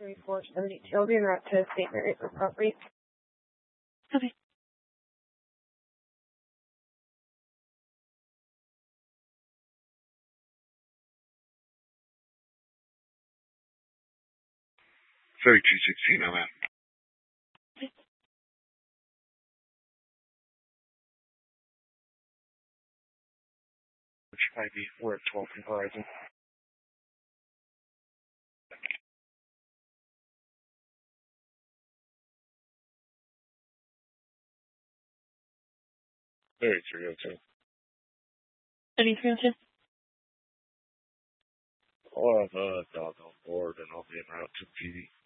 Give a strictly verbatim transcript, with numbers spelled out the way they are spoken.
thirty-four seventy-two. I'll be en route to Saint Mary's property. Okay. thirty-two sixteen, I'm out. Which I D, we're at twelve from Horizon. thirty-three oh two. thirty-three oh two. I'll have a dog on board and I'll be en route to P D.